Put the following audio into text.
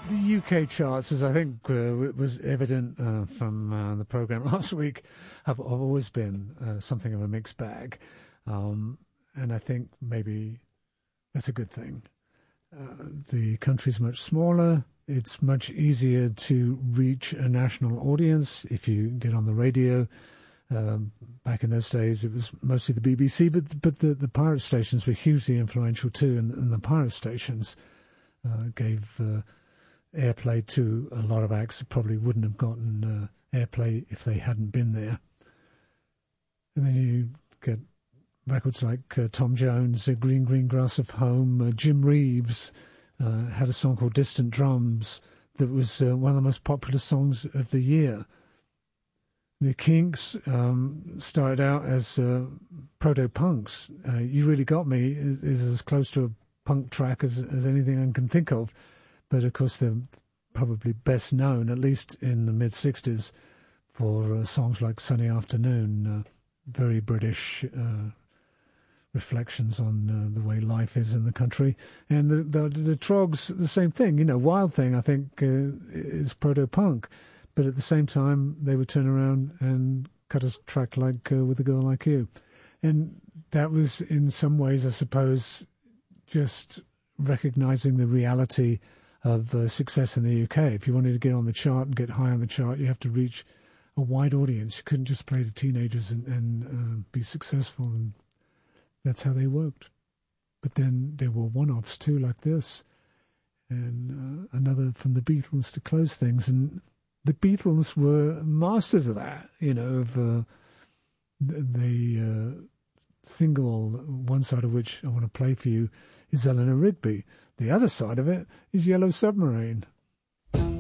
The UK charts, as I think was evident from the programme last week, have always been something of a mixed bag. And I think maybe that's a good thing. The country's much smaller. It's much easier to reach a national audience if you get on the radio. Back in those days, it was mostly the BBC, but the pirate stations were hugely influential too, and the pirate stations gave airplay to a lot of acts that probably wouldn't have gotten airplay if they hadn't been there. And then you get records like Tom Jones, Green Green Grass of Home. Jim Reeves had a song called Distant Drums that was one of the most popular songs of the year. The Kinks started out as proto-punks. You Really Got Me is as close to a punk track as anything I can think of. But, of course, they're probably best known, at least in the mid-'60s, for songs like Sunny Afternoon, very British reflections on the way life is in the country. And the Trogs, the same thing. You know, Wild Thing, I think, is proto-punk. But at the same time, they would turn around and cut a track like With a Girl Like You. And that was, in some ways, I suppose, just recognising the reality of success in the UK. If you wanted to get on the chart and get high on the chart, you have to reach a wide audience. You couldn't just play to teenagers and be successful, and that's how they worked. But then there were one-offs too, like this, and another from the Beatles to close things. And the Beatles were masters of that, you know, of the single, one side of which I want to play for you is Eleanor Rigby. The other side of it is Yellow Submarine.